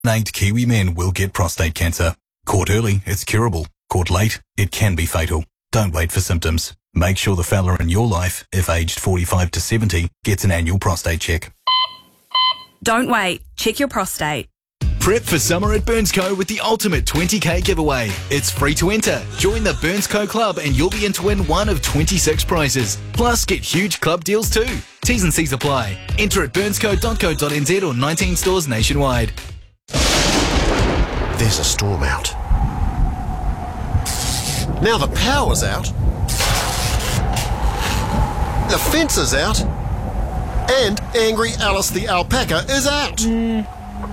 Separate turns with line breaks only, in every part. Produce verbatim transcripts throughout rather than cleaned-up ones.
Eight Kiwi men will get prostate cancer. Caught early, it's curable. Caught late, it can be fatal. Don't wait for symptoms. Make sure the fella in your life, if aged forty-five to seventy, gets an annual prostate check.
Don't wait. Check your prostate.
Prep for summer at Burnsco with the ultimate twenty K giveaway. It's free to enter. Join the Burnsco Club and you'll be in to win one of twenty-six prizes. Plus, get huge club deals too. T's and C's apply. Enter at burnsco dot co dot n z or nineteen stores nationwide.
There's a storm out. Now the power's out. The fence is out. And Angry Alice the alpaca is out. Mm.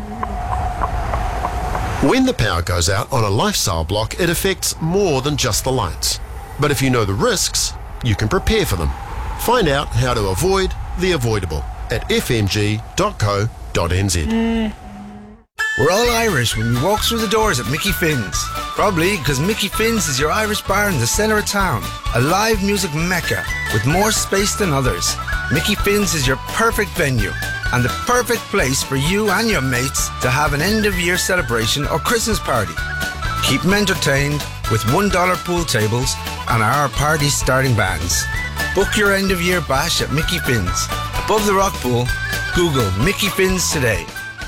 When the power goes out on a lifestyle block, it affects more than just the lights. But if you know the risks, you can prepare for them. Find out how to avoid the avoidable at f m g dot co dot n z.
Mm. We're all Irish when we walk through the doors at Mickey Finn's. Probably because Mickey Finn's is your Irish bar in the centre of town. A live music mecca with more space than others. Mickey Finn's is your perfect venue and the perfect place for you and your mates to have an end-of-year celebration or Christmas party. Keep them entertained with one dollar pool tables and our party starting bands. Book your end-of-year bash at Mickey Finn's. Above the rock pool, Google Mickey Finn's today.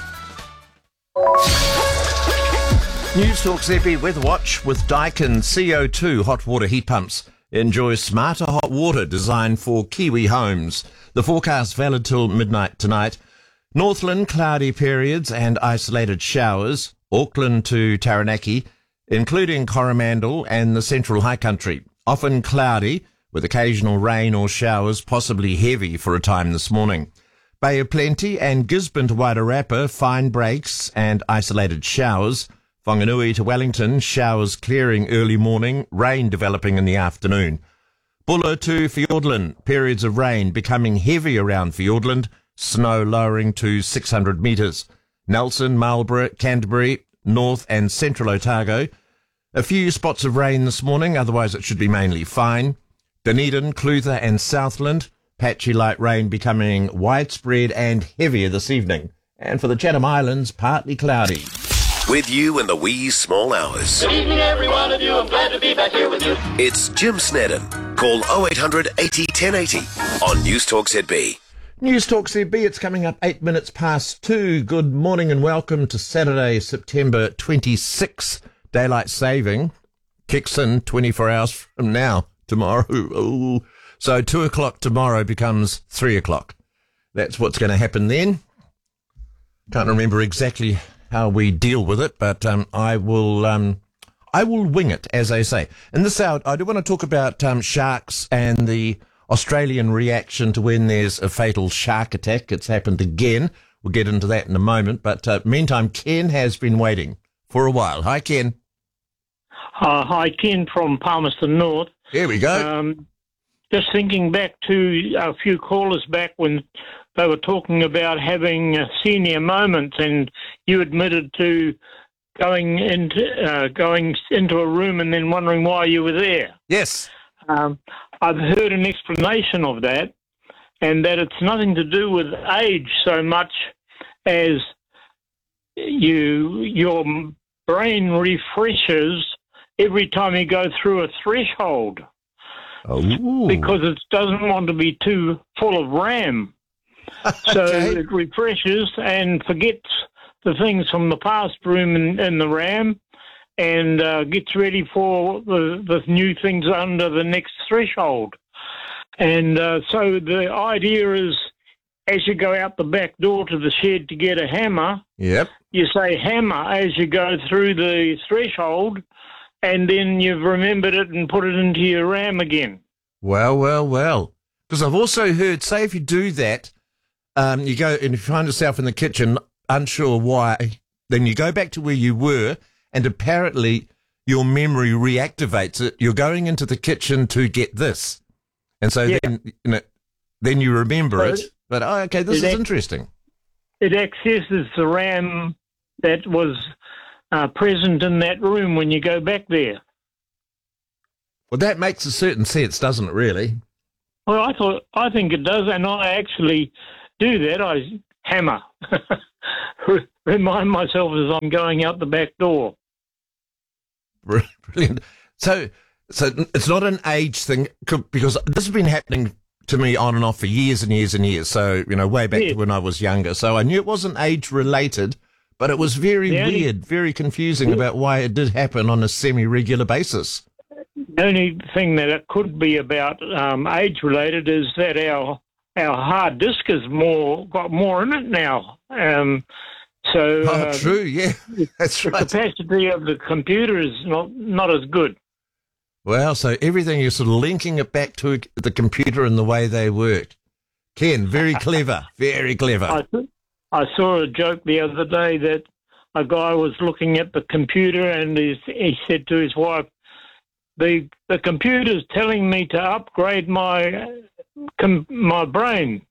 News Talk Z B Weather Watch with Daikin C O two hot water heat pumps. Enjoy smarter hot water designed for Kiwi homes. The forecast valid till midnight tonight. Northland, cloudy periods and isolated showers. Auckland to Taranaki, including Coromandel and the central high country. Often cloudy, with occasional rain or showers, possibly heavy for a time this morning. Bay of Plenty and Gisborne to Wairarapa, fine breaks and isolated showers. Whanganui to Wellington, showers clearing early morning, rain developing in the afternoon. Buller to Fiordland, periods of rain becoming heavy around Fiordland, snow lowering to six hundred metres. Nelson, Marlborough, Canterbury, North and Central Otago. A few spots of rain this morning, otherwise it should be mainly fine. Dunedin, Clutha and Southland, patchy light rain becoming widespread and heavier this evening. And for the Chatham Islands, partly cloudy.
With you in the wee small hours.
Good evening, every one of you. I'm glad to be back here with you.
It's Jim Snedden. Call oh eight hundred eighty ten eighty on News Talk Z B.
News Talk Z B, it's coming up eight minutes past two. Good morning and welcome to Saturday, September twenty-sixth. Daylight saving kicks in twenty-four hours from now, tomorrow. Ooh. So two o'clock tomorrow becomes three o'clock. That's what's going to happen then. Can't remember exactly how we deal with it, but um, I will um, I will wing it, as they say. In this hour, I do want to talk about um, sharks and the Australian reaction to when there's a fatal shark attack. It's happened again. We'll get into that in a moment. But uh, meantime, Ken has been waiting for a while. Hi, Ken.
Uh, hi, Ken from Palmerston North.
Here we go.
Um, just thinking back to a few callers back when they were talking about having uh, senior moments, and you admitted to going into uh, going into a room and then wondering why you were there.
Yes.
Um, I've heard an explanation of that, and that it's nothing to do with age so much as you your brain refreshes every time you go through a threshold.
Oh.
Because it doesn't want to be too full of RAM. So
Okay.
it refreshes and forgets the things from the past room in, in the RAM and uh, gets ready for the, the new things under the next threshold. And uh, so the idea is, as you go out the back door to the shed to get a hammer,
Yep.
you say hammer as you go through the threshold, and then you've remembered it and put it into your RAM again.
Well, well, well. Because I've also heard, say if you do that, um, you go and you find yourself in the kitchen, unsure why, then you go back to where you were, and apparently your memory reactivates it. You're going into the kitchen to get this. And so
Yeah.
then, you know, then you remember
So
it. But, oh, okay, this
it
is
ac-
interesting.
It accesses the RAM that was uh, present in that room when you go back there.
Well, that makes a certain sense, doesn't it, really?
Well, I thought I think it does, and I actually do that. I hammer. remind myself as I'm going out the back door.
Brilliant. So, so it's not an age thing, because this has been happening to me on and off for years and years and years. So, you know, way back
Yeah.
to when I was younger. So I knew it wasn't age related, but it was very
The only-
weird, very confusing about why it did happen on a semi-regular basis.
The only thing that it could be about um, age-related is that our our hard disk has more got more in it now. Um, so
Oh,
uh,
true. Yeah, that's
the
right.
capacity of the computer is not, not as good.
Well, so everything you're sort of linking it back to the computer and the way they work. Ken, very clever, very clever.
I, I saw a joke the other day that a guy was looking at the computer and he, he said to his wife, the the computer's telling me to upgrade my com, my brain.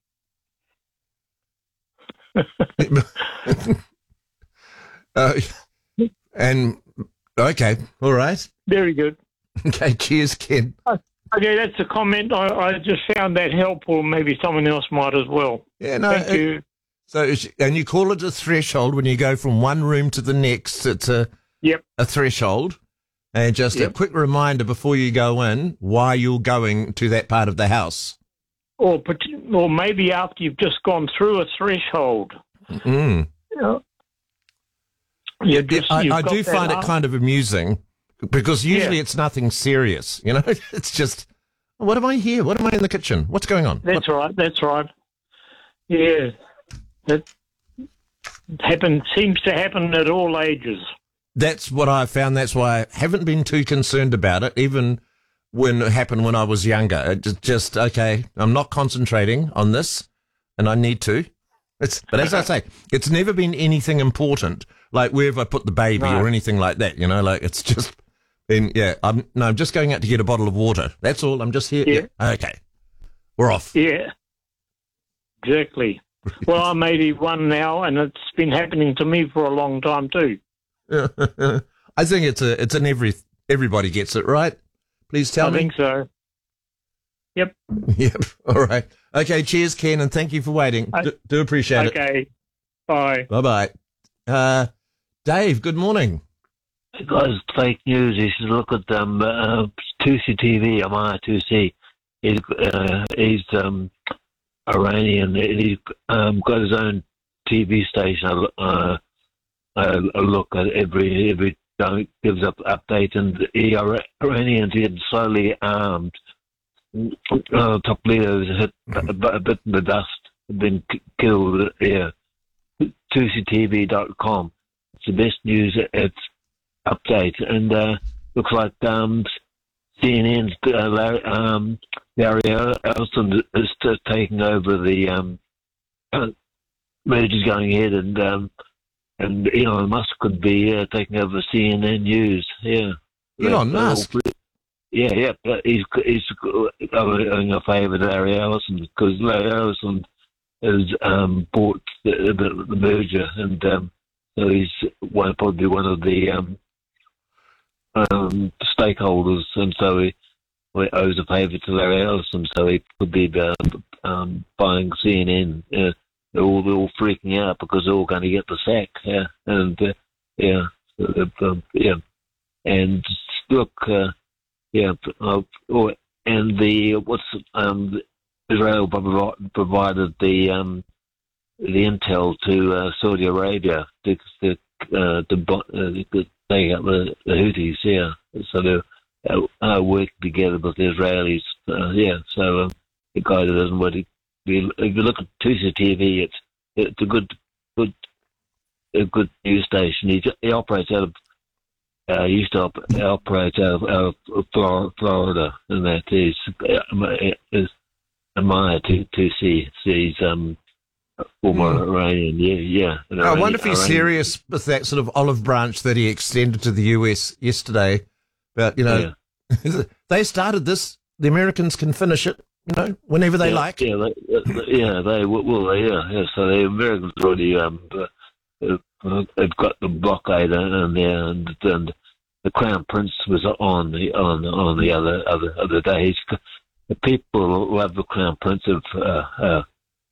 uh, and, okay, all right.
Very good.
Okay, cheers, Ken.
Okay, that's a comment. I, I just found that helpful. Maybe someone else might as well.
Yeah, no.
Thank
it-
you.
So, is- and you call it a threshold when you go from one room to the next. It's a
Yep.
a threshold. And just a
Yep.
quick reminder before you go in why you're going to that part of the house.
Or pot- or maybe after you've just gone through a threshold.
Mm.
You know,
Yeah,
you've just-
I,
you've
I
got
do
that
find it
up.
kind of amusing because usually
Yeah.
it's nothing serious. You know, it's just, what am I here? What am I in the kitchen? What's going on?
That's right. That's right. Yeah, that happen seems to happen at all ages.
That's what I found. That's why I haven't been too concerned about it, even when it happened when I was younger. It just, just okay, I'm not concentrating on this, and I need to. It's, but as I say, it's never been anything important, like where have I put the baby
No.
or anything like that, you know, like it's just been, yeah, I'm, no, I'm just going out to get a bottle of water. That's all. I'm just here.
Yeah.
Yeah. Okay. We're off.
Yeah, exactly. Well, I'm eighty-one now, and it's been happening to me for a long time too.
I think it's a, it's an every, everybody gets it, right? Please tell
I
me.
think so. Yep.
Yep. All right. Okay. Cheers, Ken, and thank you for waiting.
I-
Do, do appreciate it.
Okay. Bye.
Bye bye. Uh, Dave, good morning.
Guys, fake news. You should look at um, uh, two C T V, M I two C. He's, uh, he's um, Iranian. He's um, got his own T V station. Uh, uh, a look at every every time it gives up update, and the Iranians get slowly armed. Uh, top leaders hit a bit, a bit in the dust, been k- killed. Yeah, two C T V dot com. It's the best news. It's update, and uh, looks like um, C N N's uh, Larry, um, Larry Ellison is t- taking over the um, uh, mergers going ahead, and um, and Elon Musk could be uh, taking over C N N News. Yeah,
Elon
Uh,
Musk?
Yeah, yeah, but he's he's doing a favour to Larry Ellison because Larry Ellison has um, bought the, the, the merger, and um, so he's one, probably one of the um, um, stakeholders, and so he, he owes a favour to Larry Ellison, so he could be uh, um, buying C N N. Uh, they're all they're all freaking out because they're all going to get the sack. Yeah, and uh, yeah, uh, um, yeah, and look, uh, yeah, uh, oh, and the what's um, Israel provi- provided the um, the intel to uh, Saudi Arabia to to uh, to, bo- uh, to take out the, the Houthis. Yeah, so they're uh, uh, working together with the Israelis. Uh, yeah, so um, the guy that doesn't work. If you, if you look at two C T V, it's it's a good good a good news station. He, he operates out of uh, he used to op- operate out of, out of Flor- Florida, and that is is Amaya to to see sees um former
Hmm.
Iranian. Yeah, yeah. an
I wonder if
Iranian-
he's serious with that sort of olive branch that he extended to the U S yesterday. But, you know, they started this. The Americans can finish it, you know, whenever they
yeah,
like.
Yeah, they, uh, yeah, they will. will, Yeah, yeah. So the Americans already um, uh, uh, they've got the blockade in there, and, and the Crown Prince was on the on on the other other other days. The people love the Crown Prince of uh, uh,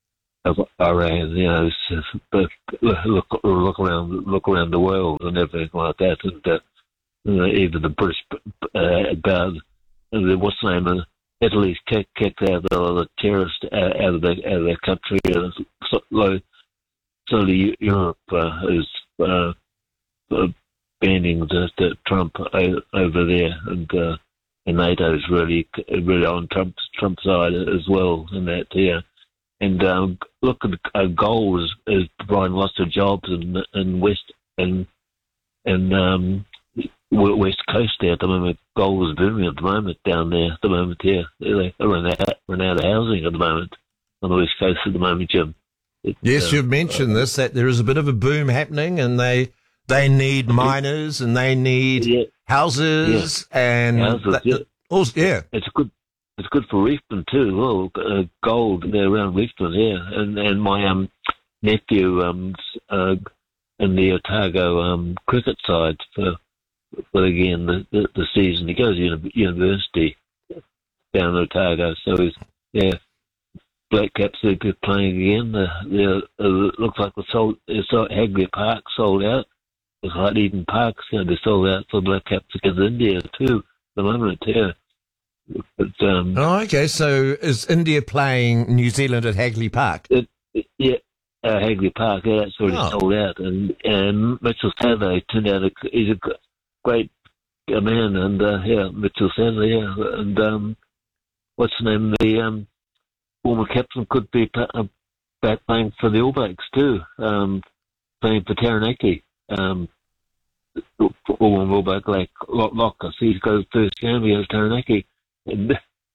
of Iran, you know, so, but look look around look around the world and everything like that, and uh, you know, even the British uh, about uh, what's the name of Italy's kicked kicked out all the terrorists out, out of their out of their country, and so, slowly Europe uh, is uh, uh, banning the, the Trump over there, and uh, and NATO is really really on Trump's Trump's side as well, and that yeah. And um, look at uh, gold is, is providing lots of jobs in in West and and um, West Coast there at the moment. Gold is booming at the moment down there at the moment. Yeah, they run out run out of housing at the moment on the West Coast at the moment, Jim. It,
yes,
uh,
you've mentioned uh, this, that there is a bit of a boom happening, and they they need miners and they need
yeah,
houses
yeah.
and
houses,
that,
yeah.
Also, yeah,
it's good. It's good for Reefton too. Well, uh, gold there around Reefton, yeah. And and my um nephew um uh in the Otago um cricket side for for again the, the, the season. He goes to uni- university down in Otago, so he's yeah. Black Caps are good playing again. The the uh, looks like the sold it's sold, Hagley Park sold out. It's like Eden Park, you know, they sold out for Black Caps against India too. At the moment, yeah. But, um,
oh, okay. So is India playing New Zealand at Hagley Park?
It, it, yeah, uh, Hagley Park. Yeah, that's already
oh.
sold out. And and Mitchell Sather turned out a, he's a great man. And uh, yeah, Mitchell Sather. Yeah, and um, what's the name? The um, former captain could be uh, back playing for the All Blacks too. Um, playing for Taranaki. Um, former All Black like Locker. So he's got his first game against Taranaki. And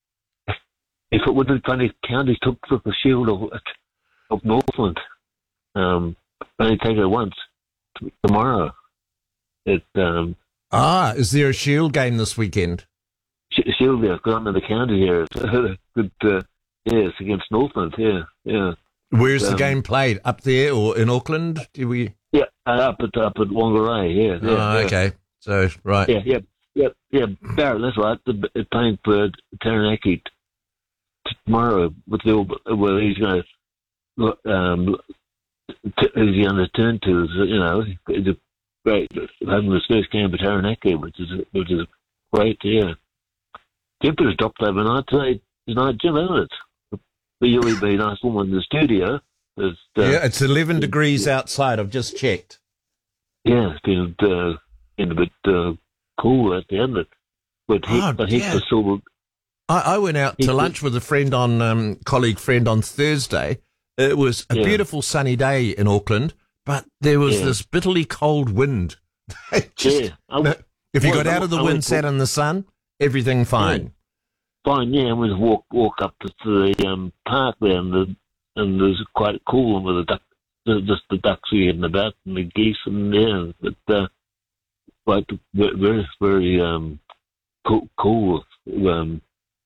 if it would have funny counties took, took the shield of, of Northland, um, only take it once t- tomorrow. It um,
ah, is there a shield game this weekend?
Sh- shield there, because I'm in the county here. It's good, uh, yeah, it's against Northland. Yeah, yeah.
Where's
um,
the game played? Up there or in Auckland? Do we?
Yeah, up at up at Whangarei. Yeah. yeah
oh,
yeah.
okay. So right.
Yeah, yeah. Yeah, yeah, Barrett, that's right. The, the playing for Taranaki t- tomorrow with the well, he's going to um, t- he's going to turn to, you know, it's a great having his first game for Taranaki, which is which is great. Yeah, temperatures dropped overnight today tonight, Jim, hasn't it? But you'll be a nice woman in the studio. It's, uh,
yeah, it's eleven degrees outside. I've just checked.
Yeah, it's been uh, been a bit. Uh, cool at the end of it. But he,
oh,
but he
yeah.
was sort of,
I, I went out to lunch with a friend on, um, colleague friend on Thursday. It was a
yeah.
beautiful sunny day in Auckland, but there was
yeah.
this bitterly cold wind. Just,
yeah. I,
no, if you
well,
got out of the
I
wind,
went,
sat in the sun, everything fine.
Yeah. Fine, yeah. And we just walk walk up to the um, park there, and the and there's quite cool with the duck, the, just the ducks we had about and the geese and yeah, but. Uh, But very, very um, cool, cool um,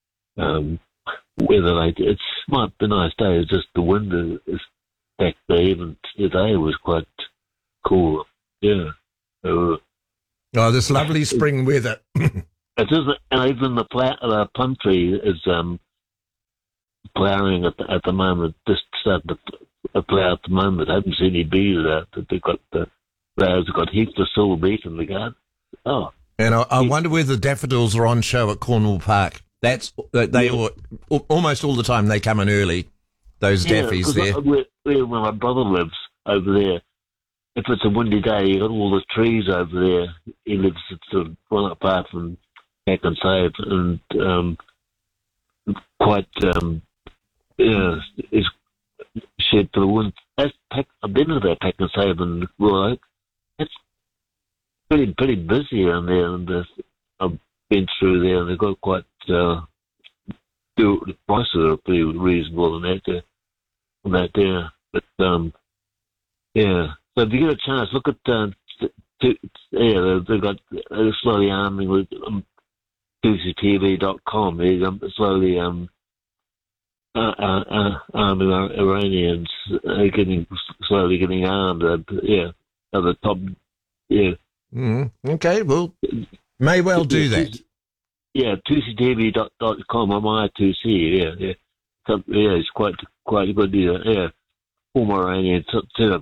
um, weather. Like it's might be a nice day. It's just the wind is back there. Even today was quite cool. Yeah. Uh,
oh, this lovely spring weather.
It is, and even the pla- uh, plum tree is um, flowering at the, at the moment. Just starting to flower at the moment. I haven't seen any bees out. They've got the flowers have got heaps of silver beet in the garden. Oh,
and I, I wonder whether the daffodils are on show at Cornwall Park. That's they
yeah.
all, almost all the time they come in early. Those
yeah,
daffies there.
I, where, where my brother lives over there, if it's a windy day, you got all the trees over there. He lives sort of well apart from Pack and Save, and um, quite um, yeah, is shed for the wind. That's pack, I've been to that Pack and Save in Royal Oak. It's pretty pretty busy around there, and uh, I've been through there, and they've got quite uh, the prices are pretty reasonable on that there, on that there. But um, yeah, so if you get a chance, look at uh, t- t- yeah, they've got uh, slowly arming with um, two C T V dot com. They're um, slowly um, uh, uh, uh, arming Iranians, uh, getting slowly getting armed. Uh, yeah, at the top. Yeah.
Mm, okay, well, may well do that.
Yeah, two C T V dot com. I'm I two C. Yeah, yeah, so, yeah. It's quite quite a good. Yeah, yeah. Pomeranian setup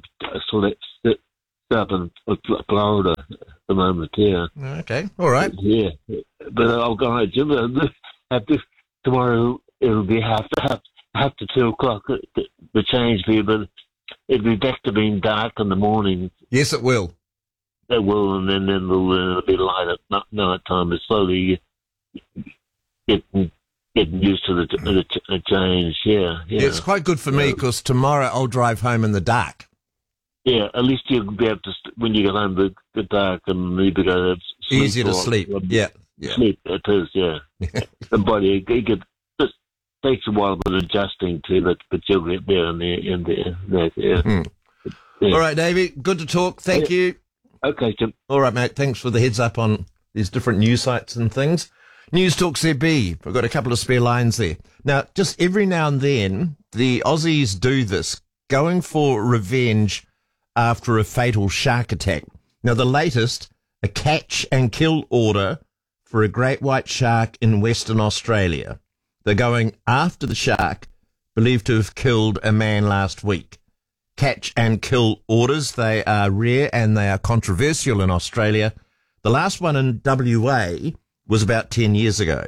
up in Florida at the moment, yeah.
Okay, all right.
Yeah, but I'll go ahead, Jim. After tomorrow, it'll be half half half to two o'clock. The change be, but it'll be back to being dark in the morning.
Yes, it will.
It will, and then, then it'll, uh, it'll be light at night, night time. It's slowly getting getting used to the, the, the change. Yeah, yeah.
Yeah, it's quite good for me because tomorrow I'll drive home in the dark.
Yeah, at least you'll be able to, when you get home, the, the dark and maybe go to sleep.
Easier to sleep, yeah. yeah.
Sleep, it is, yeah. The body, it get, just takes a while but adjusting to it, but you'll get there in there, in there, there yeah.
Mm. yeah. All right, Davey, good to talk. Thank
yeah.
you.
Okay, Jim.
All right, mate, thanks for the heads up on these different news sites and things. News Talk Z B, I've got a couple of spare lines there. Now, just every now and then, the Aussies do this, going for revenge after a fatal shark attack. Now, the latest, a catch and kill order for a great white shark in Western Australia. They're going after the shark, believed to have killed a man last week. Catch and kill orders, they are rare and they are controversial in Australia. The last one in W A was about ten years ago.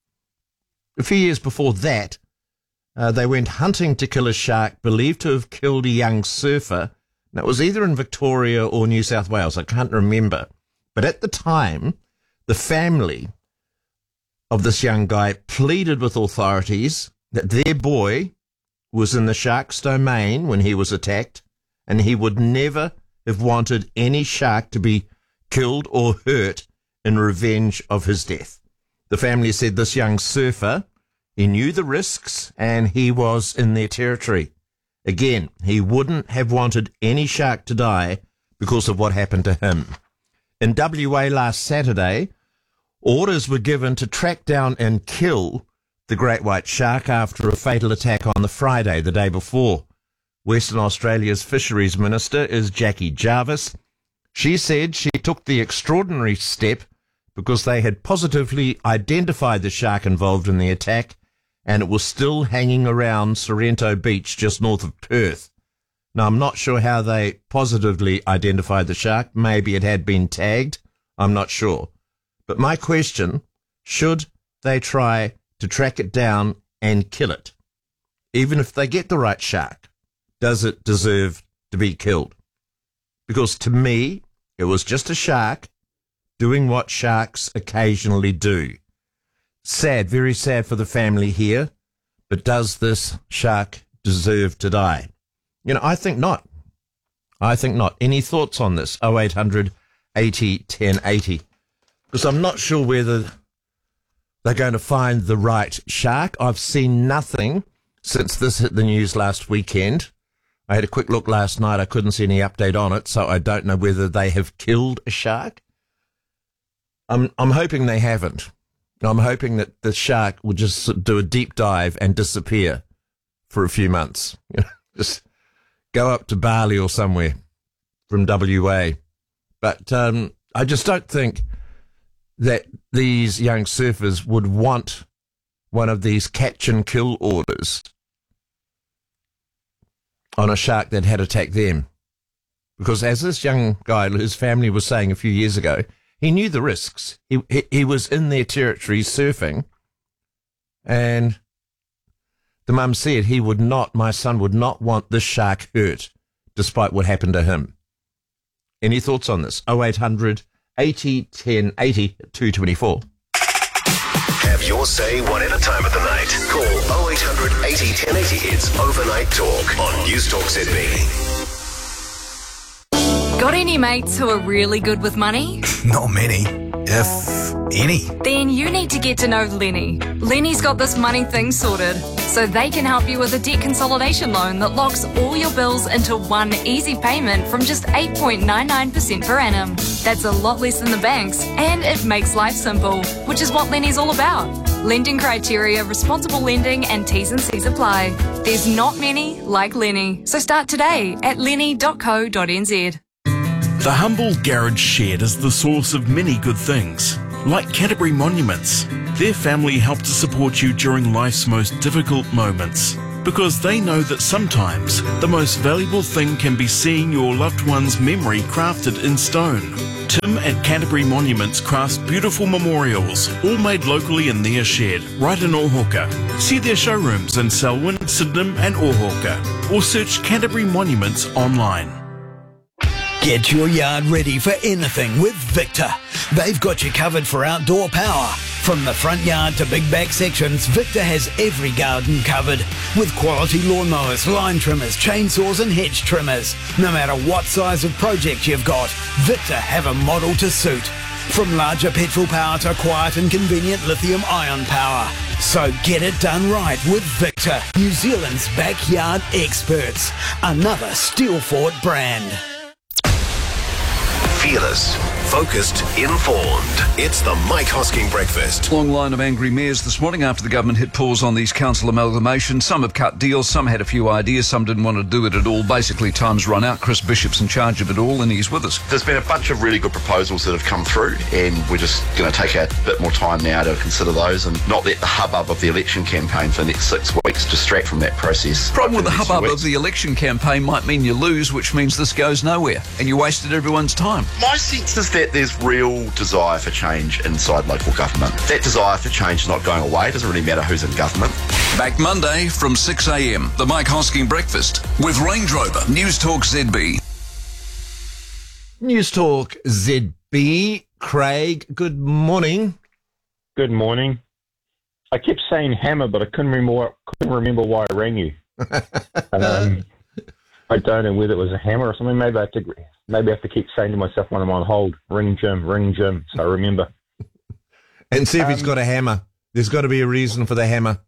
A few years before that, uh, they went hunting to kill a shark believed to have killed a young surfer. Now, it was either in Victoria or New South Wales. I can't remember. But at the time, the family of this young guy pleaded with authorities that their boy was in the shark's domain when he was attacked, and he would never have wanted any shark to be killed or hurt in revenge of his death. The family said this young surfer, he knew the risks, and he was in their territory. Again, he wouldn't have wanted any shark to die because of what happened to him. In W A last Saturday, orders were given to track down and kill the great white shark after a fatal attack on the Friday, the day before. Western Australia's Fisheries Minister is Jackie Jarvis. She said she took the extraordinary step because they had positively identified the shark involved in the attack, and it was still hanging around Sorrento Beach just north of Perth. Now, I'm not sure how they positively identified the shark. Maybe it had been tagged. I'm not sure. But my question, should they try to track it down and kill it? Even if they get the right shark, does it deserve to be killed? Because to me, it was just a shark doing what sharks occasionally do. Sad, very sad for the family here, but does this shark deserve to die? You know, I think not. I think not. Any thoughts on this? oh eight hundred eighty ten eighty. Because I'm not sure whether they're going to find the right shark. I've seen nothing since this hit the news last weekend. I had a quick look last night. I couldn't see any update on it, so I don't know whether they have killed a shark. I'm, I'm hoping they haven't. I'm hoping that the shark will just do a deep dive and disappear for a few months. You know, just go up to Bali or somewhere from W A. But um, I just don't think that these young surfers would want one of these catch and kill orders on a shark that had attacked them. Because as this young guy, his family was saying a few years ago, he knew the risks. He, he he was in their territory surfing, and the mum said he would not, my son would not want this shark hurt, despite what happened to him. Any thoughts on this? oh eight hundred eighty ten eighty two twenty-four.
Have your say whatever time of the night. Call oh eight hundred eighty ten eighty. It's Overnight Talk on News Talk Z B.
Got any mates who are really good with money?
Not many, if any.
Then you need to get to know Lenny. Lenny's got this money thing sorted, so they can help you with a debt consolidation loan that locks all your bills into one easy payment from just eight point nine nine percent per annum. That's a lot less than the banks, and it makes life simple, which is what Lenny's all about. Lending criteria, responsible lending, and T's and C's apply. There's not many like Lenny, so start today at lenny dot co dot n z.
The Humble Garage Shed is the source of many good things, like Canterbury Monuments. Their family help to support you during life's most difficult moments. because they know that sometimes the most valuable thing can be seeing your loved one's memory crafted in stone. Tim at Canterbury Monuments crafts beautiful memorials, all made locally in their shed, right in Ohauka. See their showrooms in Selwyn, Sydenham and Ohauka, or search Canterbury Monuments online.
Get your yard ready for anything with Victor. They've got you covered for outdoor power. From the front yard to big back sections, Victor has every garden covered. With quality lawnmowers, line trimmers, chainsaws and hedge trimmers. No matter what size of project you've got, Victor have a model to suit. From larger petrol power to quiet and convenient lithium ion power. So get it done right with Victor, New Zealand's backyard experts. Another Steelfort brand.
Fearless, focused, informed. It's the Mike Hosking Breakfast.
Long line of angry mayors this morning after the government hit pause on these council amalgamations. Some have cut deals, some had a few ideas, some didn't want to do it at all. Basically, time's run out. Chris Bishop's in charge of it all, and he's with us.
There's been a bunch of really good proposals that have come through, and we're just going to take a bit more time now to consider those and not let the hubbub of the election campaign for the next six weeks distract from that process.
Problem with the hubbub of the election campaign might mean you lose, which means this goes nowhere, and you wasted everyone's time.
My sense is that there's real desire for change inside local government. That desire for change is not going away. It doesn't really matter who's in government.
Back Monday from six a.m. The Mike Hosking Breakfast with Range Rover. News Talk Z B.
News Talk Z B. Craig, good morning.
Good morning. I kept saying hammer, but I couldn't remember, couldn't remember why I rang you. um, I don't know whether it was a hammer or something. Maybe I have to, maybe I have to keep saying to myself when I'm on hold, ring Jim, ring Jim, so I remember.
And see if
um,
he's got a hammer. There's got to be a reason for the hammer.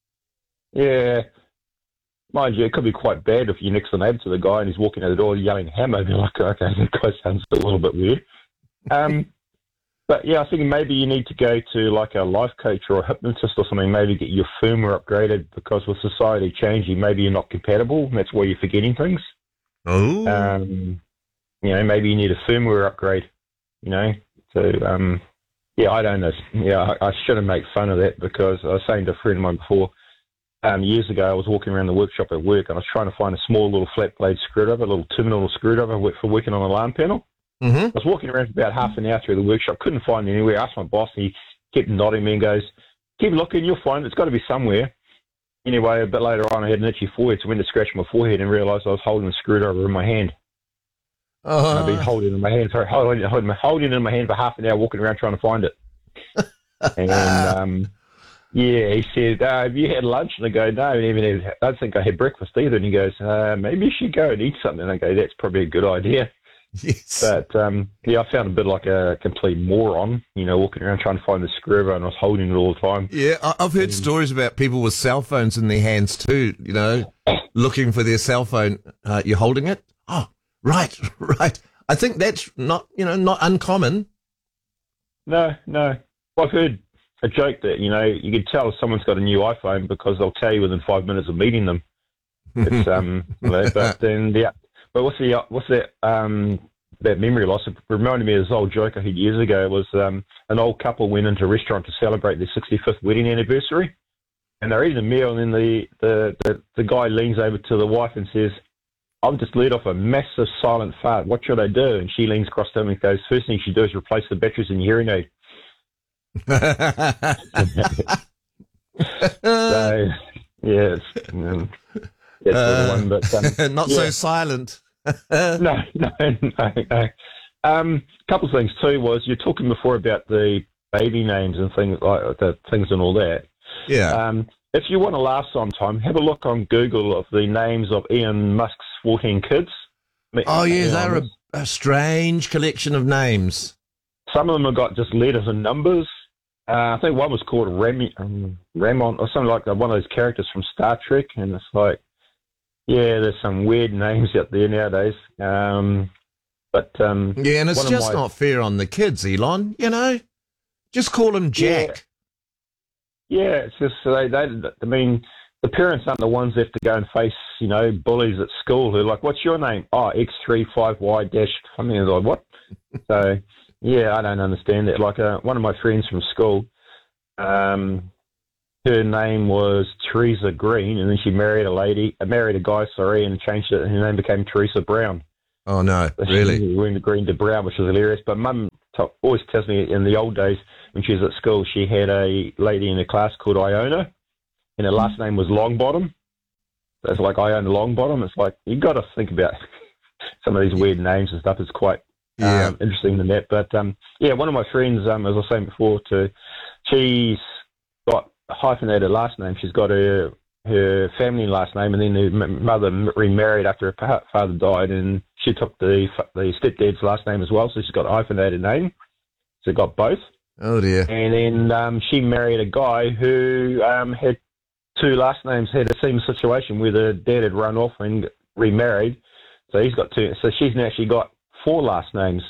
Yeah. Mind you, it could be quite bad if you're next door neighbour to the guy and he's walking out the door yelling hammer. You're like, okay, that guy sounds a little bit weird. Um, but yeah, I think maybe you need to go to like a life coach or a hypnotist or something, maybe get your firmware upgraded, because with society changing, maybe you're not compatible, and that's why you're forgetting things.
Oh.
Um, you know, maybe you need a firmware upgrade, you know. So, um, yeah, I don't know. Yeah, I, I shouldn't make fun of that, because I was saying to a friend of mine before, um, years ago, I was walking around the workshop at work and I was trying to find a small little flat blade screwdriver, a little terminal screwdriver for working on an alarm panel.
Mm-hmm.
I was walking around for about half an hour through the workshop, couldn't find it anywhere. I asked my boss and he kept nodding me and goes, keep looking, you'll find it. It's got to be somewhere. Anyway, a bit later on, I had an itchy forehead, so I went to scratch my forehead and realised I was holding a screwdriver in my hand.
Uh-huh.
I've been holding it in my hand, sorry, holding, holding, holding it in my hand for half an hour, walking around trying to find it. And, um, yeah, he said, uh, have you had lunch? And I go, no, I, even had, I don't think I had breakfast either. And he goes, uh, maybe you should go and eat something. And I go, that's probably a good idea.
Yes.
But, um, yeah, I found a bit like a complete moron, you know, walking around trying to find the screwdriver, and I was holding it all the time.
Yeah, I've heard
and,
stories about people with cell phones in their hands too, you know, looking for their cell phone. Uh, you're holding it? Oh, right, right. I think that's not, you know, not uncommon.
No, no. I've heard a joke that, you know, you can tell if someone's got a new iPhone because they'll tell you within five minutes of meeting them. It's, um, you know, but then, yeah. But what's the what's that um that memory loss? It reminded me of this old joke I heard years ago. It was um an old couple went into a restaurant to celebrate their sixty-fifth wedding anniversary, and they're eating a meal, and then the the, the, the guy leans over to the wife and says, "I've just let off a massive silent fart. What should I do?" And she leans across to him and goes, "First thing you should do is replace the batteries in your hearing aid." So yeah, it's, um, That's uh, the one, but um,
not
yeah.
so silent.
no, no, no, no. Um, a couple of things too was you're talking before about the baby names and things like the things and all that.
Yeah.
Um, if you want to laugh sometime, have a look on Google of the names of Elon Musk's fourteen kids.
Oh yeah, they're a, a strange collection of names.
Some of them have got just letters and numbers. Uh, I think one was called Remy, um, Ramon or something like that, one of those characters from Star Trek, and it's like. Yeah, there's some weird names out there nowadays. Um, but um,
yeah, and it's just my... not fair on the kids, Elon. You know, just call him Jack.
Yeah, yeah it's just they, they. I mean, the parents aren't the ones that have to go and face, you know, bullies at school who are like, "What's your name?" Oh, X three five Y dash. I mean, like what? So yeah, I don't understand it. Like uh, one of my friends from school. Um, her name was Teresa Green, and then she married a lady, uh, married a guy, sorry, and changed it, and her name became Teresa Brown.
Oh, no,
So
really?
She went to Green to Brown, which was hilarious. But Mum t- always tells me in the old days when she was at school, she had a lady in her class called Iona, and her last name was Longbottom. It's like Iona Longbottom. It's like, you got to think about some of these weird names and stuff. It's quite
Yeah.
um, interesting than that. But, um, yeah, one of my friends, um, as I was saying before, to, she's got a hyphenated last name. She's got her her family last name, and then her m- mother remarried after her pa- father died, and she took the f- the stepdad's last name as well, so she's got a hyphenated name. So got both.
Oh, dear.
And then um, she married a guy who um, had two last names, had a similar situation where the dad had run off and remarried. So he's got two. So she's now actually got four last names.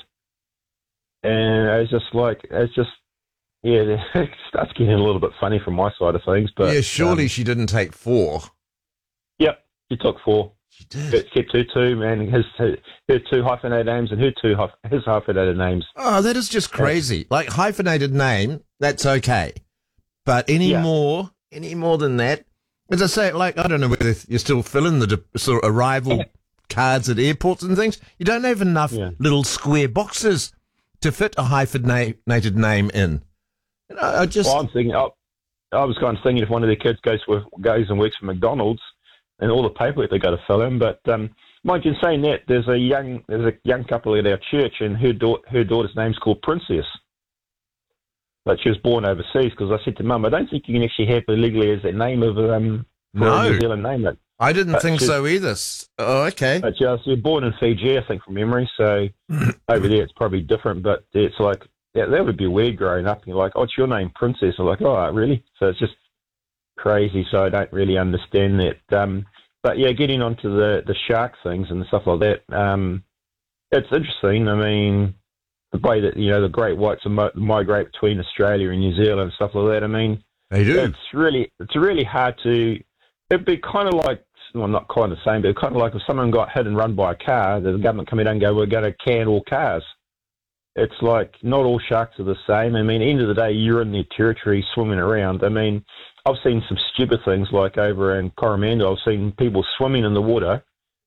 And it's just like, it's just, yeah, it starts getting a little bit funny from my side of things. But
yeah, surely
um,
she didn't take four.
Yep, she took four.
She did.
But kept her two, man. His, her two hyphenated names and her two hyph- his hyphenated names.
Oh, that is just crazy. Like, hyphenated name, that's okay. But any
Yeah.
more, any more than that, as I say, like, I don't know whether you're still filling the de- sort of arrival cards at airports and things. You don't have enough
Yeah.
little square boxes to fit a hyphenated name in. You know, I just...
Well, I'm thinking, I, I was kind of thinking if one of their kids goes with, goes and works for McDonald's and all the paperwork they got to fill in. But um, mind you, in saying that, there's a young there's a young couple at our church, and her da- her daughter's name's called Princess. But she was born overseas, because I said to Mum, I don't think you can actually have her legally as a name of um for
No.
a New Zealand name. But,
I didn't
but
think
she's-
so either. S- Oh, okay.
But she was she was born in Fiji, I think, from memory. So over there it's probably different. But it's like, yeah, that would be weird growing up. And you're like, oh, it's your name, Princess. I'm like, oh, really? So it's just crazy. So I don't really understand that. Um, but yeah, getting onto the, the shark things and stuff like that, um, it's interesting. I mean, the way that, you know, the great whites mi- migrate between Australia and New Zealand and stuff like that. I mean,
They do.
it's really, it's really hard to, it'd be kind of like, well, not quite the same, but kind of like if someone got hit and run by a car, the government come in and go, we're going to can all cars. It's like, not all sharks are the same. I mean, end of the day, you're in their territory swimming around. I mean, I've seen some stupid things like over in Coromandel. I've seen people swimming in the water,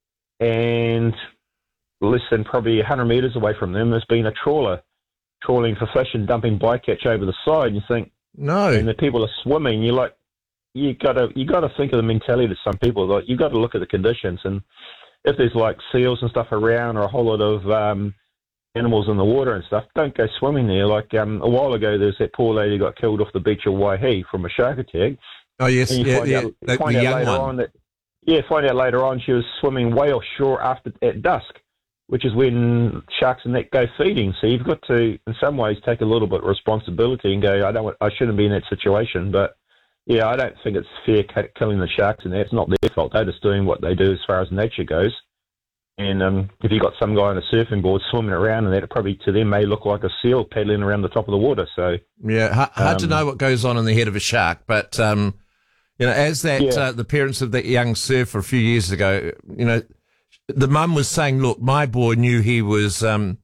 and less than probably one hundred metres away from them there's been a trawler trawling for fish and dumping bycatch over the side. And you think,
No.
and the people are swimming, you're like, you gotta you gotta think of the mentality of some people. Like, you got to look at the conditions, and if there's like seals and stuff around, or a whole lot of um, animals in the water and stuff, don't go swimming there. Like um, a while ago, there's that poor lady got killed off the beach of Waihi from a shark attack.
Oh, yes,
And you
yeah,
find
yeah,
out,
the,
find
the
out
young
later
one.
on that, yeah, find out later on she was swimming way offshore after at dusk, which is when sharks and that go feeding. So you've got to, in some ways, take a little bit of responsibility and go, I don't, want, I shouldn't be in that situation. But yeah, I don't think it's fair ca- killing the sharks and that. It's not their fault. They're just doing what they do as far as nature goes. And um, if you got some guy on a surfing board swimming around, and that, it probably to them may look like a seal paddling around the top of the water. So
Yeah, ha- hard to
Um,
know what goes on in the head of a shark, but um, you know, as that
Yeah.
uh, the parents of that young surfer a few years ago, you know, the mum was saying, "Look, my boy knew he was um,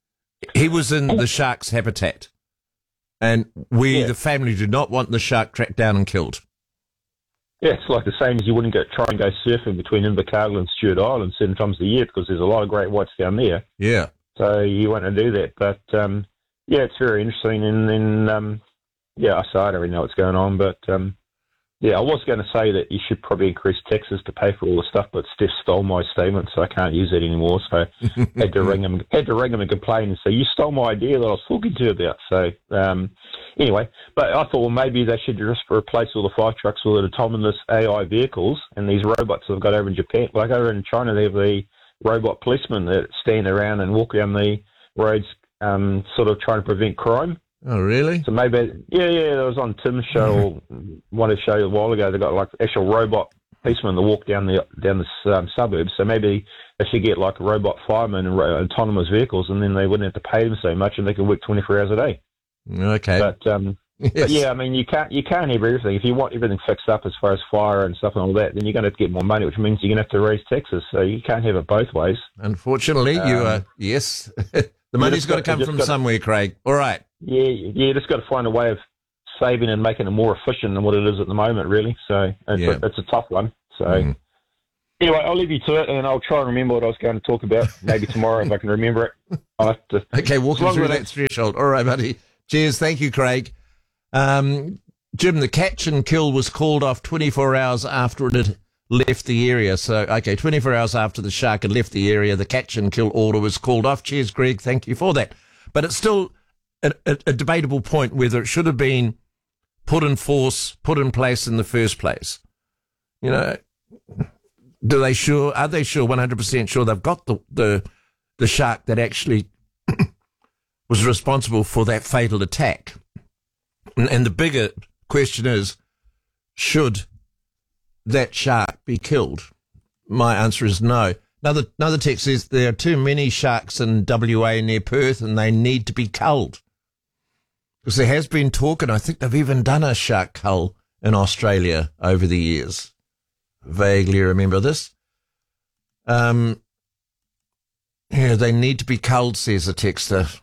he was in the shark's habitat, and we,
Yeah.
the family, did not want the shark tracked down and killed."
yeah, it's like the same as you wouldn't go try and go surfing between Invercargill and Stewart Island certain times of the year, because there's a lot of great whites down there.
Yeah,
So you want to do that. But, um, yeah, it's very interesting. And then, um, yeah, so I don't really know what's going on. But, um, yeah, I was going to say that you should probably increase taxes to pay for all the stuff, but Steph stole my statement, so I can't use it anymore. So I had to ring him, had to ring him and complain and say, you stole my idea that I was talking to you about. So, um, anyway, but I thought, well, maybe they should just replace all the fire trucks with autonomous A I vehicles and these robots that they've got over in Japan. Like over in China, they have the robot policemen that stand around and walk down the roads, um, sort of trying to prevent crime.
Oh, really?
So maybe, yeah, yeah, that was on Tim's show, one of the shows a while ago. They got like actual robot policemen that walk down the down the um, suburbs. So maybe they should get like a robot fireman and ro- autonomous vehicles, and then they wouldn't have to pay them so much, and they could work twenty-four hours a day.
Okay.
But, um,
Yes.
but yeah, I mean, you can't you can't have everything. If you want everything fixed up as far as fire and stuff and all that, then you're going to have to get more money, which means you're going to have to raise taxes. So you can't have it both ways.
Unfortunately, you
Um,
are yes. The money's
just
got to
got-
come
you just
from
got to-
somewhere, Craig. All right.
Yeah, you just got to find a way of saving and making it more efficient than what it is at the moment, really. So it's,
Yeah.
a, it's a tough one. So
Mhm.
anyway, I'll leave you to it, and I'll try and remember what I was going to talk about. Maybe tomorrow if I can remember it. I'll have to.
Okay, walking
as long
through
as
that
it's-
threshold. All right, buddy. Cheers. Thank you, Craig. Um, Jim, the catch and kill was called off twenty-four hours after it had left the area. So, okay, twenty-four hours after the shark had left the area, the catch and kill order was called off. Cheers, Greg. Thank you for that. But it's still a, a, a debatable point whether it should have been put in force, put in place in the first place. You know, do they sure, are they sure, one hundred percent sure they've got the, the, the shark that actually was responsible for that fatal attack? And, and the bigger question is, should that shark be killed? My answer is no. Another, another text says there are too many sharks in W A near Perth and they need to be culled. Because there has been talk, and I think they've even done a shark cull in Australia over the years. Vaguely remember this. Um, yeah, they need to be culled, says a texter.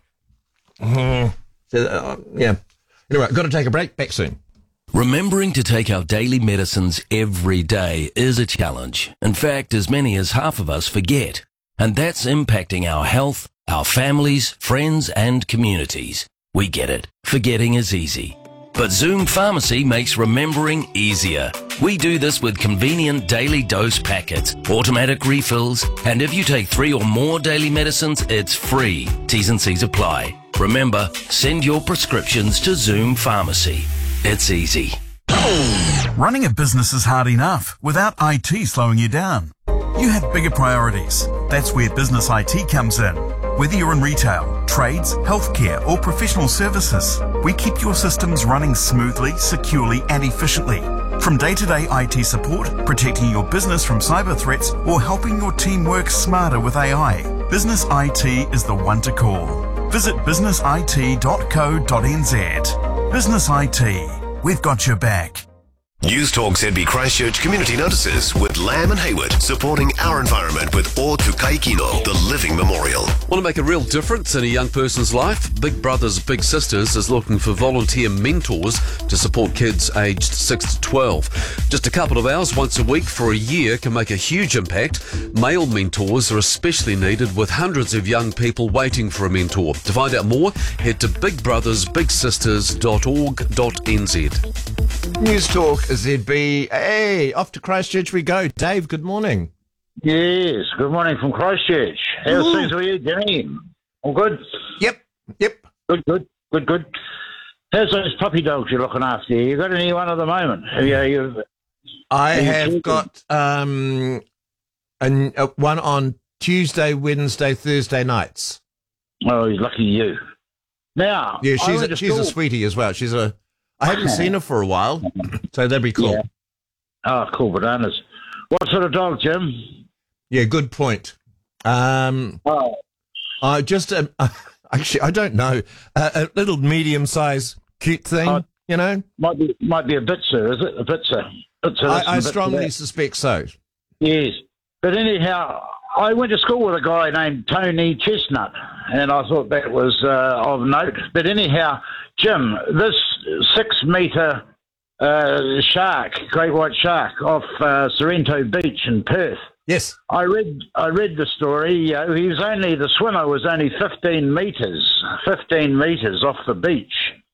Mm. So, uh, yeah. Anyway, got to take a break. Back soon.
Remembering to take our daily medicines every day is a challenge. In fact, as many as half of us forget. And that's impacting our health, our families, friends, and communities. We get it. Forgetting is easy. But Zoom Pharmacy makes remembering easier. We do this with convenient daily dose packets, automatic refills, and if you take three or more daily medicines, it's free. T's and C's apply. Remember, send your prescriptions to Zoom Pharmacy. It's easy.
Running a business is hard enough without I T slowing you down. You have bigger priorities. That's where Business I T comes in. Whether you're in retail, trades, healthcare, or professional services, we keep your systems running smoothly, securely, and efficiently. From day-to-day I T support, protecting your business from cyber threats, or helping your team work smarter with A I, Business I T is the one to call. Visit business I T dot co dot n z. Business I T, we've got your back.
News Talk Z B Christchurch Community Notices with Lamb and Hayward, supporting our environment with O Tukai Kino, the living memorial.
Want to make a real difference in a young person's life? Big Brothers Big Sisters is looking for volunteer mentors to support kids aged six to twelve. Just a couple of hours once a week for a year can make a huge impact. Male mentors are especially needed, with hundreds of young people waiting for a mentor. To find out more, head to big brothers big sisters dot org dot n z.
News Talk Z B. Hey, off to Christchurch we go. Dave, good morning.
Yes, good morning from Christchurch. How's
Ooh.
things with you, Jimmy? All good?
Yep, yep.
Good, good, good, good. How's those puppy dogs you're looking after? You got any one at the moment? Have you, you,
I
are you
have
keeping-
got um, an, uh, one on Tuesday, Wednesday, Thursday nights.
Oh, he's lucky you. Now,
Yeah,
I
she's
went
a,
to
she's a
school-
sweetie as well. She's a. I haven't seen her for a while, so that'd be cool.
Yeah. Oh, cool bananas. What sort of dog, Jim?
Yeah, good point. Um,
oh.
I just um, actually I don't know, uh, a little medium-sized cute thing,
Oh,
you know.
Might be might be a Bitzer, is it? A Bitzer. Bitzer
I,
this
I
and Bitzer
strongly
that.
suspect so.
Yes. But anyhow, I went to school with a guy named Tony Chestnut, and I thought that was uh, of note. But anyhow, Jim, this six-metre uh, shark, great white shark, off uh, Sorrento Beach in Perth.
Yes.
I read I read the story. Uh, he was only, the swimmer was only fifteen metres, fifteen metres off the beach.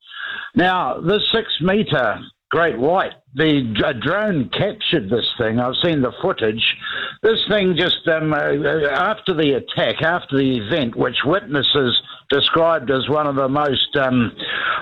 Now, this six-metre great white, the a drone captured this thing. I've seen the footage. This thing just, um, uh, after the attack, after the event, which witnesses described as one of the most um,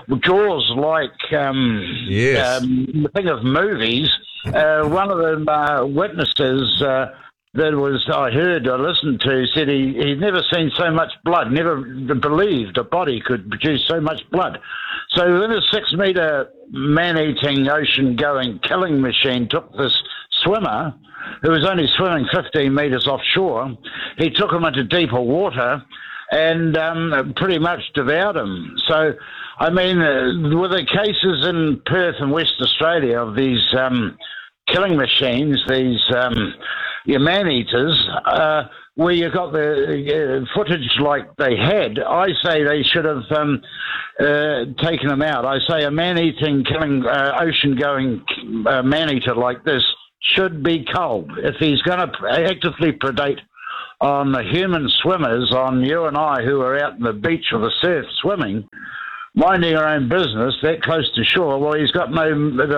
Jaws-like um,
Yes.
um, thing of movies, uh, one of the uh, witnesses uh, that was I heard, I listened to, said he, he'd never seen so much blood, never believed a body could produce so much blood. So then a six-metre man-eating, ocean-going killing machine took this swimmer, who was only swimming fifteen metres offshore. He took him into deeper water and um, pretty much devoured him. So, I mean, uh, with the cases in Perth and West Australia of these um, killing machines, these um, your man-eaters, uh, where you got the uh, footage like they had, I say they should have um, uh, taken him out. I say a man-eating, killing, uh, ocean-going uh, man-eater like this should be culled. If he's going to actively predate on the human swimmers, on you and I who are out on the beach or the surf swimming, minding our own business, that close to shore, well, he's got no a,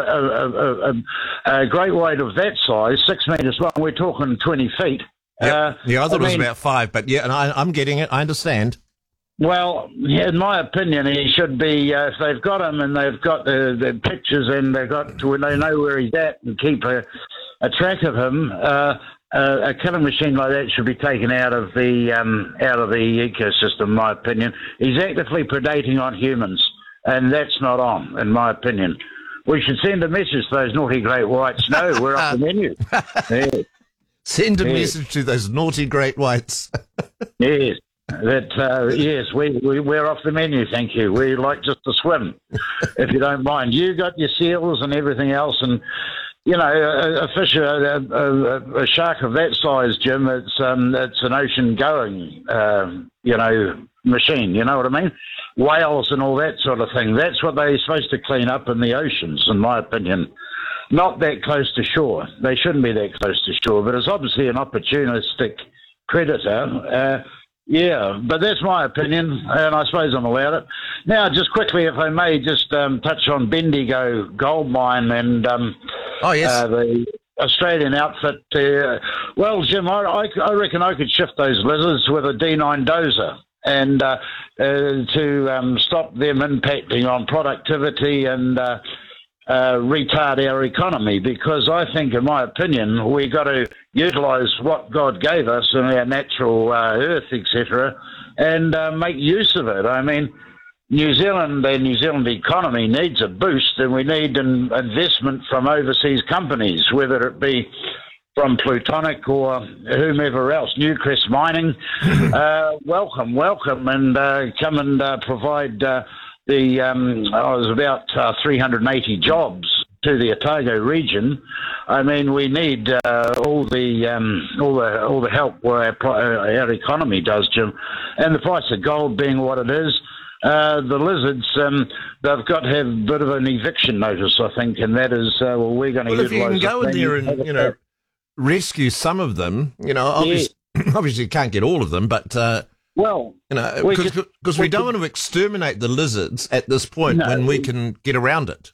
a, a, a great white of that size, six metres long. We're talking twenty feet.
Yep.
Uh,
yeah, I thought
I
it was
mean,
about five, but yeah, and I, I'm getting it. I understand.
Well, in my opinion, he should be. Uh, if they've got him and they've got the, the pictures and they've got to, they know where he's at and keep a, a track of him. Uh, uh, a killing machine like that should be taken out of the um, out of the ecosystem. In my opinion, he's actively predating on humans, and that's not on. In my opinion, we should send a message to those naughty great whites. No, we're off the menu. Yeah.
Send a
Yes.
message to those naughty great whites.
Yes, that uh, yes, we, we we're off the menu. Thank you. We like just to swim, if you don't mind. You got your seals and everything else, and you know a, a fish, a, a, a shark of that size, Jim. It's um, it's an ocean going, um, you know, machine. You know what I mean? Whales and all that sort of thing. That's what they're supposed to clean up in the oceans, in my opinion. Not that close to shore. They shouldn't be that close to shore, but it's obviously an opportunistic predator. Uh, yeah, but that's my opinion, and I suppose I'm allowed it. Now, just quickly, if I may, just um, touch on Bendigo Gold Mine and um,
oh, yes.
uh, the Australian outfit. Uh, well, Jim, I, I, I reckon I could shift those lizards with a D nine dozer and uh, uh, to um, stop them impacting on productivity and uh, Uh, retard our economy, because I think, in my opinion, we got to utilise what God gave us and our natural uh, earth, et cetera, and uh, make use of it. I mean, New Zealand, the New Zealand economy needs a boost, and we need an investment from overseas companies, whether it be from Plutonic or whomever else, Newcrest Mining. uh, welcome, welcome, and uh, come and uh, provide. Uh, The um, oh, it was about uh, three hundred eighty jobs to the Otago region. I mean, we need uh, all the um, all the all the help where our, pro- our economy does, Jim. And the price of gold being what it is, uh, the lizards um, they've got to have a bit of an eviction notice, I think, and that is uh, well, we're going to.
Well, if you can
utilise
go
it,
in there
then
and you know rescue some of them, you know, obviously, obviously you can't get all of them, but. Uh,
Well,
you know,
we
because
could-
we,
we
don't
could-
want to exterminate the lizards at this point
No.
when we can get around it.